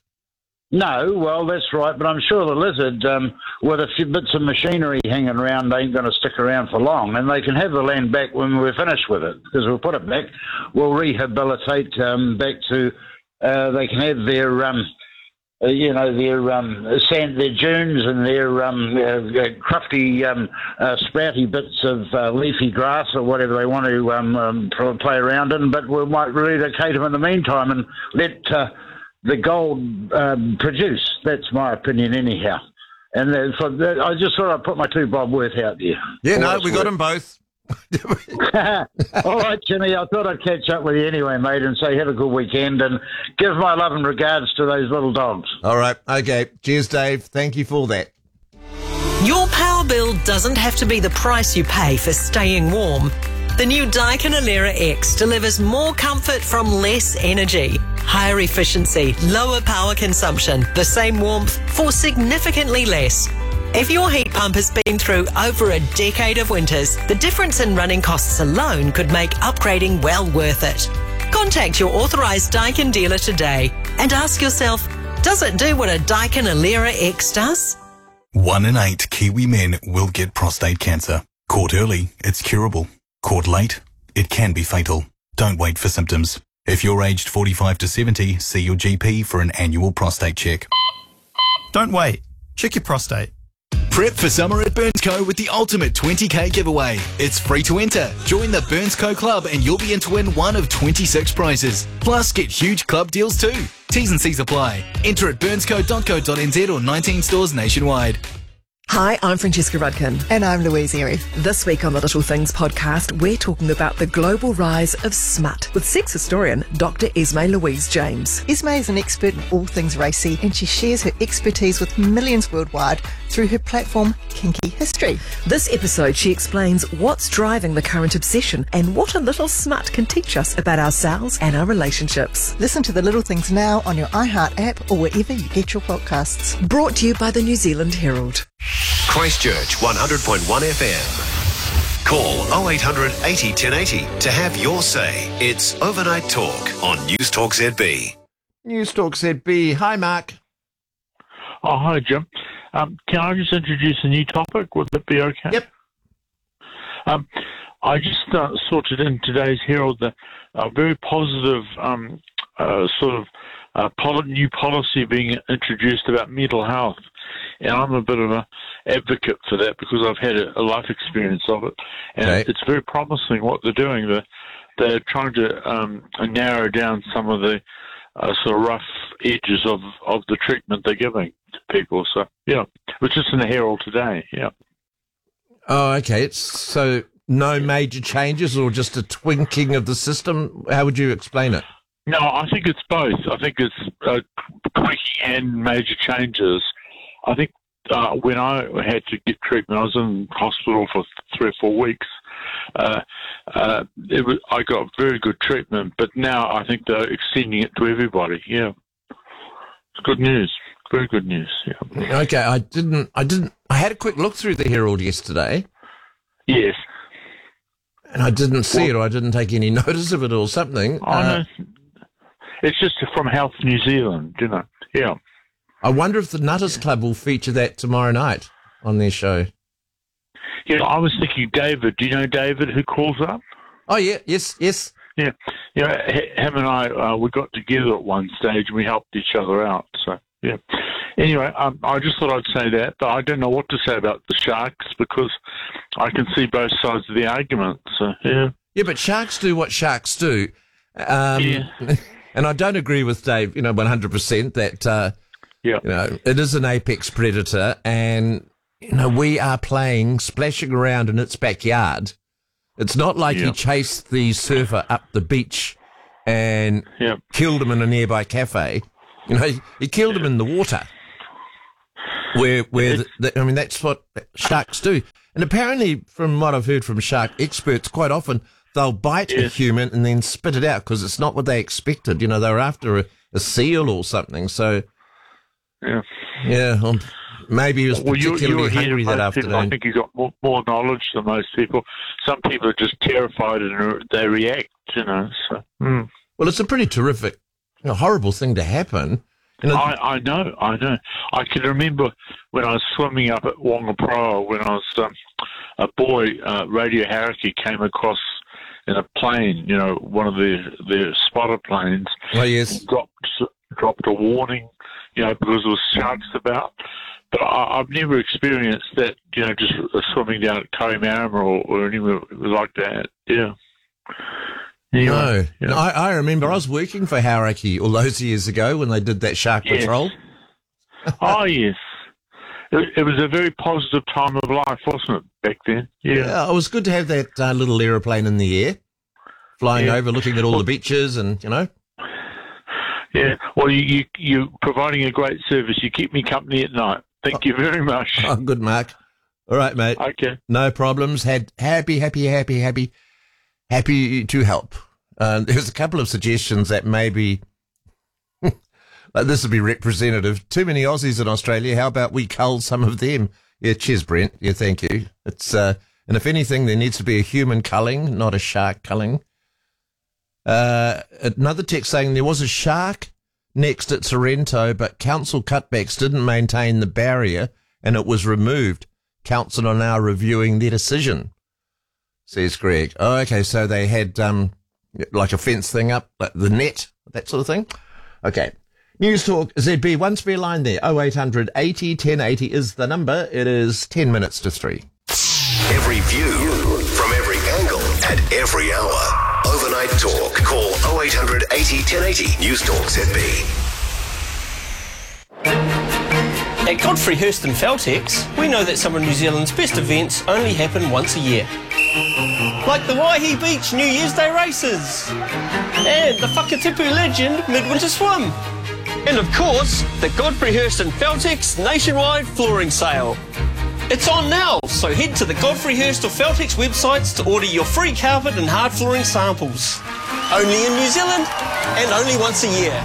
No, well, that's right, but I'm sure the lizard, um, with a few bits of machinery hanging around, ain't going to stick around for long, and they can have the land back when we're finished with it, because we'll put it back, we'll rehabilitate um, back to, uh, they can have their, um, uh, you know, their um, sand, their dunes and their um, uh, uh, crufty, um, uh, sprouty bits of uh, leafy grass or whatever they want to um, um, play around in, but we might relocate them in the meantime and let... Uh, the gold um, produce. That's my opinion anyhow. And then for that, I just thought I'd put my two bob worth out there.
Yeah, no,
All
we got them both.
All right, Jimmy, I thought I'd catch up with you anyway, mate, and say have a good weekend and give my love and regards to those little dogs.
All right, okay. Cheers, Dave. Thank you for that.
Your power bill doesn't have to be the price you pay for staying warm. The new Daikin Alera X delivers more comfort from less energy, higher efficiency, lower power consumption, the same warmth for significantly less. If your heat pump has been through over a decade of winters, the difference in running costs alone could make upgrading well worth it. Contact your authorised Daikin dealer today and ask yourself, does it do what a Daikin Alera X does?
One in eight Kiwi men will get prostate cancer. Caught early, it's curable. Caught late, it can be fatal. Don't wait for symptoms. If you're aged forty-five to seventy, see your G P for an annual prostate check.
Don't wait. Check your prostate.
Prep for summer at Burnsco with the ultimate twenty K giveaway. It's free to enter. Join the Burnsco Club and you'll be in to win one of twenty-six prizes. Plus, get huge club deals too. T's and C's apply. Enter at burnsco dot co dot n z or nineteen stores nationwide.
Hi, I'm Francesca Rudkin.
And I'm Louise Airy.
This week on the Little Things podcast, we're talking about the global rise of smut with sex historian Doctor Esme Louise James.
Esme is an expert in all things racy, and she shares her expertise with millions worldwide through her platform Kinky History.
This episode, she explains what's driving the current obsession and what a little smut can teach us about ourselves and our relationships.
Listen to The Little Things now on your iHeart app or wherever you get your podcasts.
Brought to you by the New Zealand Herald.
Christchurch one hundred point one F M. Call oh eight hundred eighty ten eighty to have your say. It's Overnight Talk on News Talk Z B.
News Talk Z B. Hi, Mark.
Oh, hi, Jim. Um, can I just introduce a new topic? Would that be okay?
Yep.
Um, I just uh, sorted in today's Herald the uh, very positive um, uh, sort of uh, pol- new policy being introduced about mental health. And I'm a bit of a advocate for that because I've had a, a life experience of it. And
Okay.
it's very promising what they're doing. They're, they're trying to um, narrow down some of the uh, sort of rough edges of, of the treatment they're giving to people. So, yeah, it was just in the Herald today, yeah.
Oh, okay. It's so no major changes or just a twinking of the system? How would you explain it?
No, I think it's both. I think it's uh, tweaking and major changes. I think uh, when I had to get treatment, I was in hospital for three or four weeks. Uh, uh, it was, I got very good treatment, but now I think they're extending it to everybody. Yeah, it's good news. Very good news. Yeah.
Okay, I didn't. I didn't. I had a quick look through the Herald yesterday.
Yes.
And I didn't see it, or I didn't take any notice of it, or something.
I know. It's just from Health New Zealand, you know. Yeah.
I wonder if the Nutters Club will feature that tomorrow night on their show.
Yeah, I was thinking David. Do you know David who calls up?
Oh, yeah, yes, yes.
Yeah, yeah. h- Him and I, uh, we got together at one stage and we helped each other out. So, yeah. Anyway, um, I just thought I'd say that, but I don't know what to say about the Sharks because I can see both sides of the argument. So, yeah.
Yeah, but sharks do what sharks do. Um,
Yeah.
And I don't agree with Dave, you know, one hundred percent that, uh,
yeah.
you know, it is an apex predator and, you know, we are playing, splashing around in its backyard. It's not like
Yeah.
he chased the surfer up the beach and
Yeah.
killed him in a nearby cafe. You know, he, he killed him in the water. Where, where the, the, I mean, that's what sharks do. And apparently, from what I've heard from shark experts, quite often they'll bite a human and then spit it out because it's not what they expected. You know, they were after a, a seal or something. So,
Yeah.
yeah, um, maybe he was
Well, you,
particularly
you're here
hungry
than
that
most people. I
afternoon.
think you got more, more knowledge than most people. Some people are just terrified and they react, you know. So. Mm.
Well, it's a pretty terrific, you know, horrible thing to happen. You know,
I, I know, I know. I can remember when I was swimming up at Wongaproa when I was um, a boy, uh, Radio Hauraki came across in a plane, you know, one of the their spotter planes.
Oh, yes.
Dropped, dropped a warning, you know, because there was sharks about. But I, I've never experienced that, you know, just swimming down at Kohimarama or, or anywhere like that. Yeah. Anyway,
no,
yeah.
no I, I remember I was working for Hauraki all those years ago when they did that shark
Yes.
patrol.
Oh, yes. It, it was a very positive time of life, wasn't it, back then? Yeah.
Yeah, it was good to have that uh, little aeroplane in the air, flying
Yeah.
over, looking at all the beaches and, you know.
Yeah. Well, you, you, you're providing a great service. You keep me company at night. Thank you very much.
Oh, good, Mark. All right, mate.
Okay.
No problems. Had happy, happy, happy, happy, happy to help. Uh, there's a couple of suggestions that maybe like this would be representative. Too many Aussies in Australia. How about we cull some of them? Yeah, cheers, Brent. Yeah, thank you. It's uh, and if anything, there needs to be a human culling, not a shark culling. Uh, another text saying there was a shark next at Sorrento, but council cutbacks didn't maintain the barrier and it was removed. Council are now reviewing their decision, says Greg. Oh, okay, so they had um, like a fence thing up, like the net, that sort of thing. Okay. News Talk Z B, one spare line there. oh eight hundred eighty ten eighty is the number. It is ten minutes to three.
Every view from every angle at every hour. Overnight Talk. Call oh eight hundred eighty ten eighty. News Talk Z B.
At Godfrey Hurston Feltex, we know that some of New Zealand's best events only happen once a year. Like the Waihi Beach New Year's Day races, and the Whakatipu Legend Midwinter Swim. And of course, the Godfrey Hurston Feltex nationwide flooring sale. It's on now, so head to the Godfrey Hurston Feltex websites to order your free carpet and hard flooring samples. Only in New Zealand, and only once a year.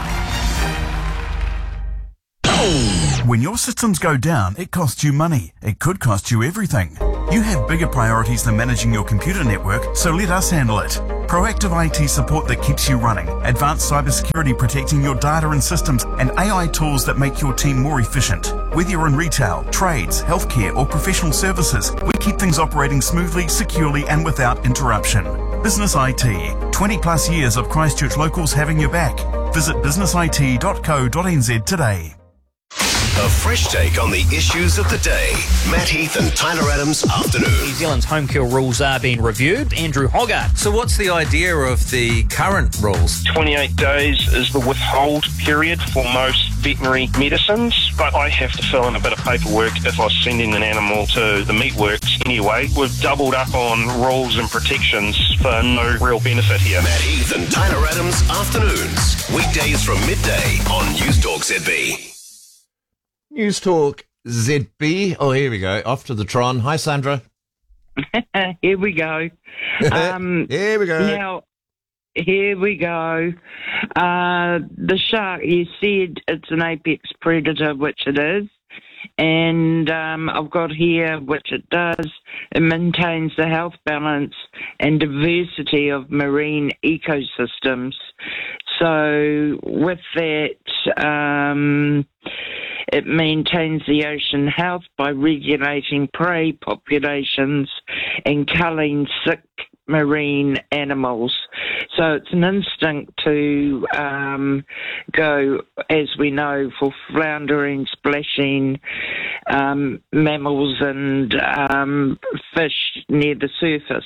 When your systems go down, it costs you money. It could cost you everything. You have bigger priorities than managing your computer network, so let us handle it. Proactive I T support that keeps you running, advanced cybersecurity protecting your data and systems, and A I tools that make your team more efficient. Whether you're in retail, trades, healthcare, or professional services, we keep things operating smoothly, securely, and without interruption. Business I T, twenty plus years of Christchurch locals having your back. Visit business I T dot co dot n z today.
A fresh take on the issues of the day. Matt Heath and Tyler Adams afternoon.
New Zealand's home kill rules are being reviewed. Andrew Hoggart.
So what's the idea of the current rules?
twenty-eight days is the withhold period for most veterinary medicines, but I have to fill in a bit of paperwork if I was sending an animal to the meatworks anyway. We've doubled up on rules and protections for no real benefit here.
Matt Heath and Tyler Adams afternoons. Weekdays from midday on News Talk Z B.
News Talk Z B. Oh, here we go. Off to the Tron. Hi, Sandra.
Here we go. Um,
here we go.
Now, here we go. Uh, the shark, you said it's an apex predator, which it is. And um, I've got here, which it does, it maintains the health balance and diversity of marine ecosystems. So with that, um, it maintains the ocean health by regulating prey populations and culling sick marine animals. So it's an instinct to um, go, as we know, for floundering, splashing um, mammals and um, fish near the surface.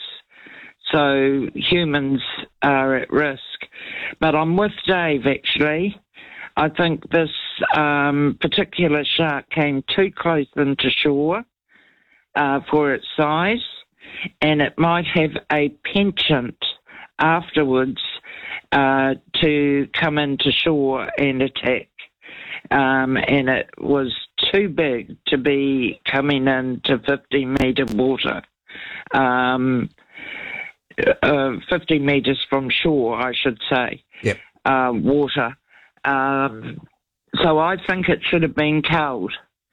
So humans are at risk. But I'm with Dave, actually. I think this um, particular shark came too close into shore uh, for its size, and it might have a penchant afterwards uh, to come into shore and attack. Um, and it was too big to be coming into fifty metre water. Um, uh, fifty metres from shore, I should say.
Yep.
Uh, water. Um, so I think it should have been culled.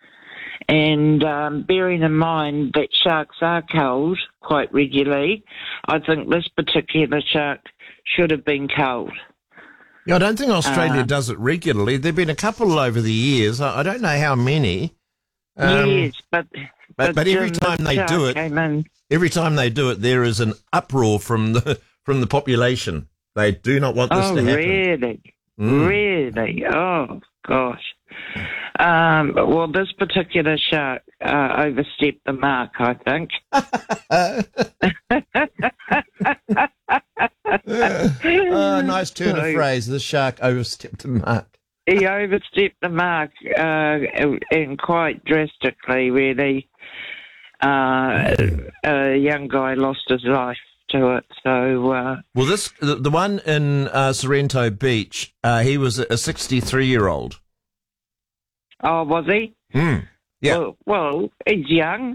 And um, bearing in mind that sharks are culled quite regularly, I think this particular shark should have been culled.
Yeah, I don't think Australia
Uh,
does it regularly. There have been a couple over the years. I, I don't know how many. Um,
yes, but
but, but every
Jim,
time
this
they
shark
do it,
came in.
every time they do it, there is an uproar from the from the population. They do not want this
Oh,
to happen.
really?
Mm.
Really? Oh, gosh. Um, well, this particular shark uh, overstepped the mark, I think.
Oh, nice turn of phrase. The shark overstepped the mark.
He overstepped the mark, uh, and quite drastically, really. Uh, a young guy lost his life to it, so... Uh,
Well, this the, the one in uh, Sorrento Beach, uh, he was a sixty-three-year-old.
oh, was he?
Mm. Yeah.
Well, well, he's young.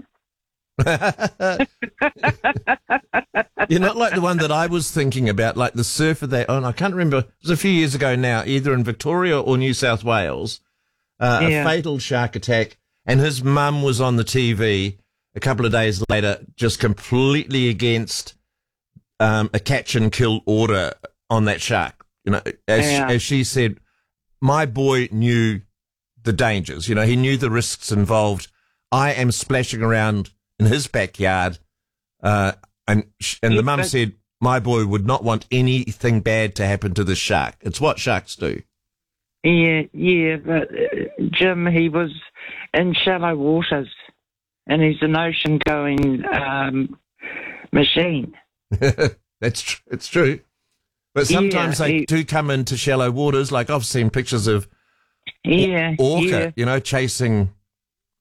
You're not like the one that I was thinking about, like the surfer that, oh, I can't remember, it was a few years ago now, either in Victoria or New South Wales, uh,
Yeah.
a fatal shark attack, and his mum was on the T V a couple of days later, just completely against um, a catch and kill order on that shark. You know, as,
Yeah.
as she said, my boy knew the dangers, you know, he knew the risks involved. I am splashing around in his backyard, uh, and sh- and
Yeah,
the mum
but-
said, my boy would not want anything bad to happen to this shark. It's what sharks do.
Yeah, yeah, but uh, Jim, he was in shallow waters, and he's an ocean-going um, machine.
That's tr- it's true. But sometimes
Yeah,
they
he-
do come into shallow waters. Like I've seen pictures of
Yeah,
orca,
yeah.
you know, chasing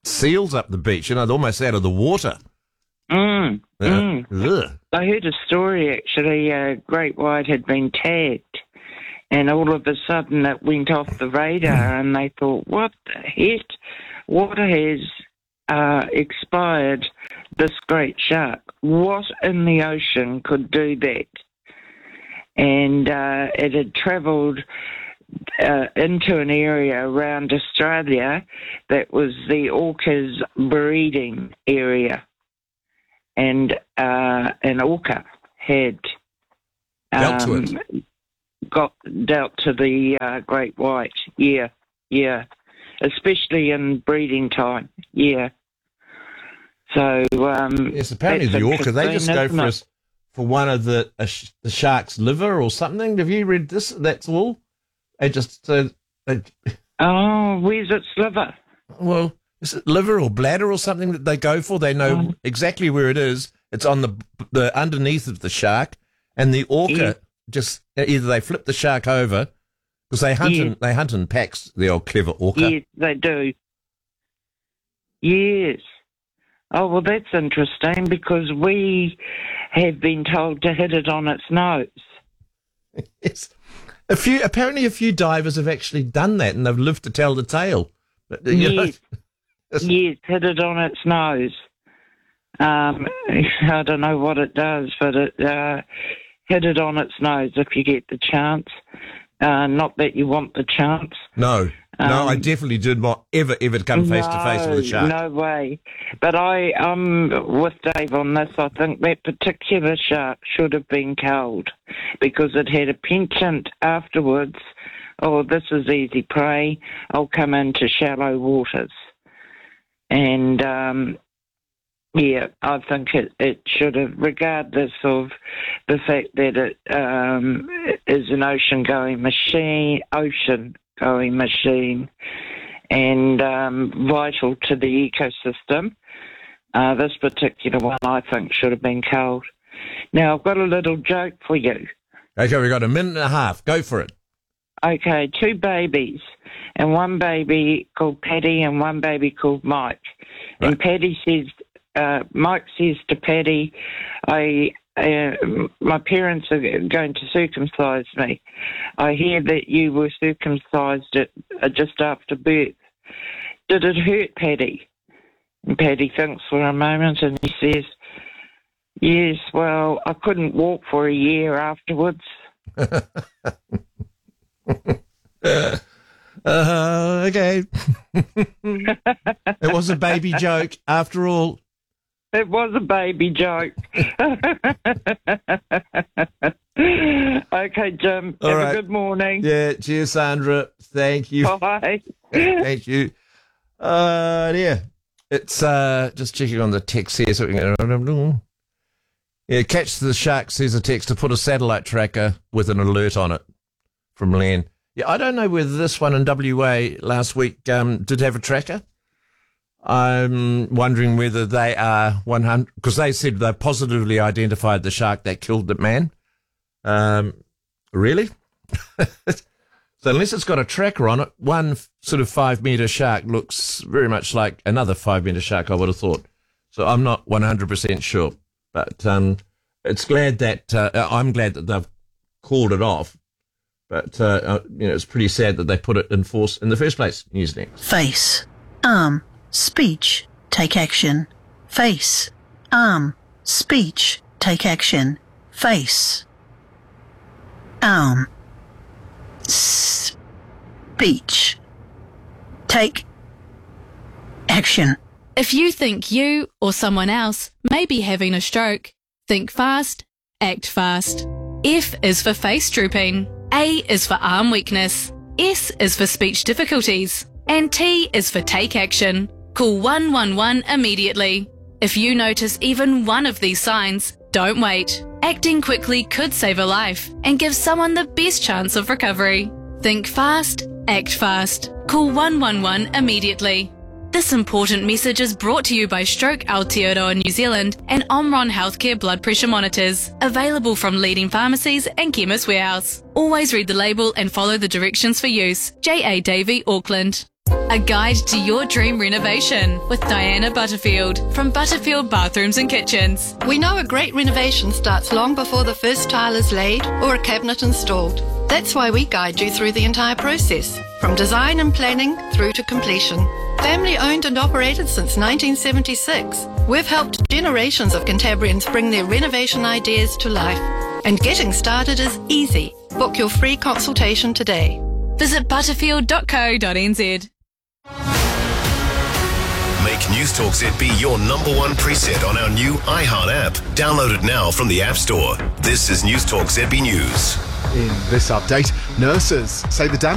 seals up the beach, you know, they're almost out of the water.
Mm,
Uh,
mm.
ugh.
I heard a story, actually. A great white had been tagged, and all of a sudden it went off the radar, and they thought, what the heck? Water has uh, expired this great shark. What in the ocean could do that? And uh, it had travelled uh, into an area around Australia that was the orca's breeding area. And uh, an orca had
Dealt to
um, got dealt to the uh, great white. Yeah, yeah. Especially in breeding time. Yeah. So um,
Yes, apparently
that's
the orca, they just go
interesting,
for,
isn't
a, for one of the, a sh- the shark's liver or something. Have you read this? That's all? They just... Uh, they,
Oh, where's its liver?
Well, is it liver or bladder or something that they go for? They know
Oh.
exactly where it is. It's on the the underneath of the shark, and the orca
Yeah.
just either they flip the shark over because they hunt
Yeah.
in, they hunt in packs. The old clever orca.
Yes, they do. Yes. Oh, well, that's interesting because we have been told to hit it on its nose.
Yes. A few apparently a few divers have actually done that, and they've lived to tell the tale. But, you know,
Yes. Yes, hit it on its nose. Um, I don't know what it does, but it uh, hit it on its nose if you get the chance. Uh, not that you want the chance.
no, no,
Um,
I definitely did not ever ever come face to face with a shark.
No way. But I, I'm with Dave on this. I think that particular shark should have been killed because it had a penchant afterwards. Oh, this is easy prey. I'll come into shallow waters. And, um, yeah, I think it, it should have, regardless of the fact that it um, is an ocean-going machine, ocean-going machine, and um, vital to the ecosystem. Uh, this particular one, I think, should have been killed. Now, I've got a little joke for you.
Okay, we've got a minute and a half. Go for it.
Okay, two babies, and one baby called Paddy and one baby called Mike.
Right.
And Paddy says, uh, Mike says to Paddy, I, uh, my parents are going to circumcise me. I hear that you were circumcised at, uh, just after birth. Did it hurt, Paddy? And Paddy thinks for a moment and he says, yes, well, I couldn't walk for a year afterwards.
Uh, okay. It was a baby joke after all.
It was a baby joke. Okay, Jim.
All
have
right.
a good morning.
Yeah, cheers, Sandra. Thank you.
Bye.
Thank you. Uh, yeah. It's uh, just checking on the text here. So we can... Yeah, Catch the Shark says a text to put a satellite tracker with an alert on it from Len. Yeah, I don't know whether this one in W A last week um, did have a tracker. I'm wondering whether they are one hundred, because they said they positively identified the shark that killed the man. Um, really? So unless it's got a tracker on it, one f- sort of five metre shark looks very much like another five metre shark, I would have thought. So I'm not one hundred percent sure. But um, it's glad that, uh, I'm glad that they've called it off. But, uh, uh, you know, it's pretty sad that they put it in force in the first place, Newsnet.
Face, arm, speech, take action. Face, arm, speech, take action. Face, arm, speech, take action.
If you think you or someone else may be having a stroke, think fast, act fast. F is for face drooping. A is for arm weakness. S is for speech difficulties. And T is for take action. Call one one one immediately. If you notice even one of these signs, don't wait. Acting quickly could save a life and give someone the best chance of recovery. Think fast, act fast. Call one one one immediately. This important message is brought to you by Stroke Aotearoa New Zealand and Omron Healthcare blood pressure monitors, available from leading pharmacies and Chemist Warehouse. Always read the label and follow the directions for use. J A Davey, Auckland. A guide to your dream renovation with Diana Butterfield from Butterfield Bathrooms and Kitchens.
We know a great renovation starts long before the first tile is laid or a cabinet installed. That's why we guide you through the entire process, from design and planning through to completion. Family owned and operated since nineteen seventy-six, we've helped generations of Cantabrians bring their renovation ideas to life. And getting started is easy. Book your free consultation today.
Visit butterfield dot co dot n z.
Make Newstalk Z B your number one preset on our new iHeart app. Download it now from the App Store. This is Newstalk Z B News.
In this update, nurses say the damage